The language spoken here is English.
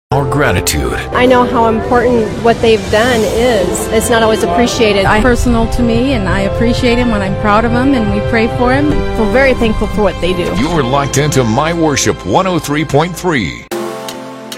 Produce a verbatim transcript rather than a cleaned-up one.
Our gratitude. I know how important what they've done is. It's not always appreciated. It's personal to me, and I appreciate him when I'm proud of him, and we pray for him. We're very thankful for what they do. You're locked into My Worship one oh three point three.